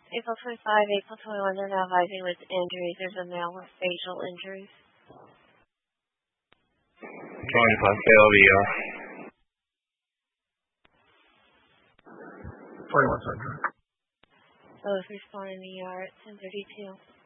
April 25, April 21, they're now advising with injuries. There's a male with facial injuries. 25 KLVR. 21 Central. Both respond in ER at 10:32.